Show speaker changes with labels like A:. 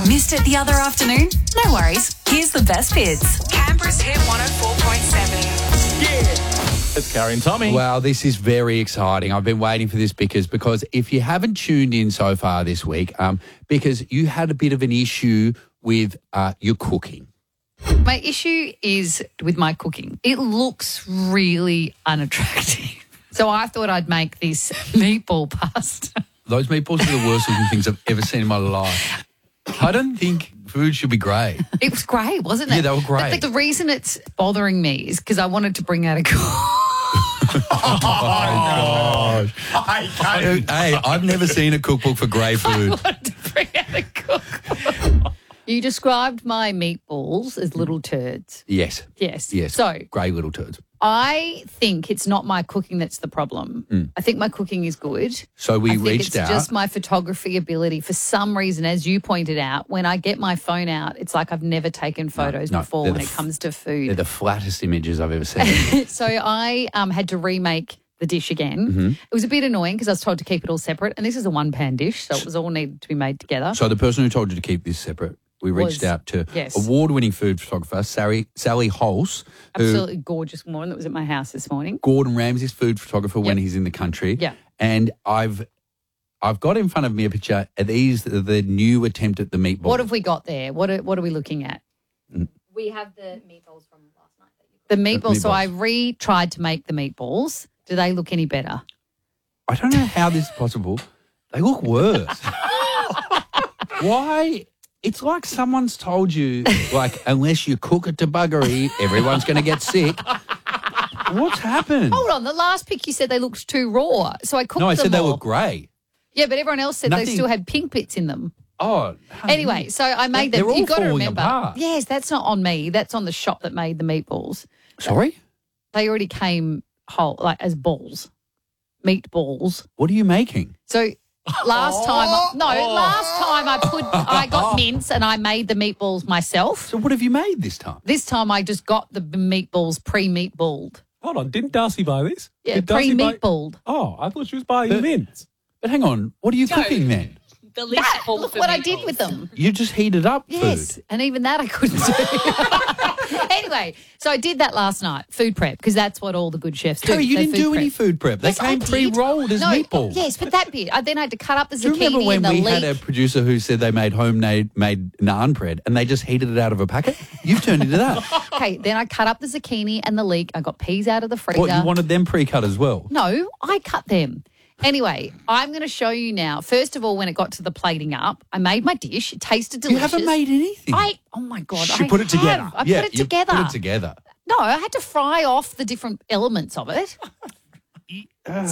A: Missed it the other afternoon? No worries. Here's the best bits.
B: Canberra's Hit 104.7.
C: It's Carrie and Tommy.
D: Well, this is very exciting. I've been waiting for this because if you haven't tuned in so far this week, because you had a bit of an issue with your cooking.
E: My issue is with my cooking. It looks really unattractive. So I thought I'd make this meatball pasta.
D: Those meatballs are the worst looking things I've ever seen in my life. I don't think food should be grey.
E: It was great, wasn't it?
D: Yeah, they were great.
E: But the reason it's bothering me is because I wanted to bring out a cook.
D: Oh, my gosh. Hey, I've never seen a cookbook for grey food.
E: I wanted to bring out a cookbook. You described my meatballs as little turds.
D: Yes.
E: Yes.
D: Yes.
E: So
D: grey little turds.
E: I think it's not my cooking that's the problem. I think my cooking is good.
D: So we
E: I think
D: reached
E: it's
D: out.
E: just my photography ability. For some reason, as you pointed out, when I get my phone out, it's like I've never taken photos
D: no,
E: before
D: they're
E: when
D: the
E: it comes to
D: They're
E: food.
D: the flattest images I've ever seen.
E: So I had to remake the dish again.
D: Mm-hmm.
E: It was a bit annoying because I was told to keep it all separate. And this is a one-pan dish, so it was all needed to be made together.
D: So the person who told you to keep this separate, we reached out to award-winning food photographer Sally Hulse,
E: Absolutely gorgeous woman that was at my house this morning.
D: Gordon Ramsay's food photographer when he's in the country.
E: Yeah.
D: And I've got in front of me a picture. Are these the new attempt at the meatball?
E: What have we got there? What are we looking at?
F: We have the meatballs from last night.
E: The meatballs. So
D: meatballs.
E: I re-tried to make the meatballs. Do they look any better?
D: I don't know how this is possible. They look worse. Why? It's like someone's told you, like, unless you cook it to buggery, everyone's going to get sick. What's happened?
E: Hold on. The last pic you said they looked too raw. So I cooked them
D: No, I said they
E: all.
D: look grey.
E: Yeah, but everyone else said
D: Nothing-
E: they still had pink bits in them.
D: Oh. honey.
E: Anyway, so I made them.
D: They're all
E: You've got to
D: falling
E: remember.
D: apart.
E: Yes, that's not on me. That's on the shop that made the meatballs.
D: Sorry?
E: They already came whole, like as balls, meatballs.
D: What are you making?
E: So last time I got mince and I made the meatballs myself.
D: So what have you made this time?
E: This time I just got the meatballs pre-meatballed.
C: Hold on, didn't Darcy buy this?
E: Yeah,
C: Did Darcy buy-
E: pre-meatballed.
C: Oh, I thought she was buying the mince.
D: But hang on, what are you cooking then?
F: The least
E: Look what I did with them.
D: You just heated up
E: Yes,
D: food.
E: and even that I couldn't do. Anyway, so I did that last night, food prep, because that's what all the good chefs do.
D: Carrie, you
E: They
D: didn't
E: food
D: do
E: prep.
D: any food prep. They
E: Yes, I
D: came
E: did.
D: pre-rolled as
E: No,
D: meatballs.
E: Yes, but that bit. I then had to cut up the
D: Do you remember
E: zucchini
D: when
E: and the
D: we
E: leek.
D: had a producer who said they made homemade naan bread and they just heated it out of a packet? You've turned into that.
E: Okay, then I cut up the zucchini and the leek. I got peas out of the freezer.
D: What, you wanted them pre-cut as well?
E: No, I cut them. Anyway, I'm going to show you now. First of all, when it got to the plating up, I made my dish. It tasted
D: You
E: delicious.
D: haven't made anything.
E: Oh my God.
D: She
E: I
D: put it
E: have.
D: together.
E: I
D: Yeah,
E: put it
D: you
E: together.
D: Put it together.
E: No, I had to fry off the different elements of it.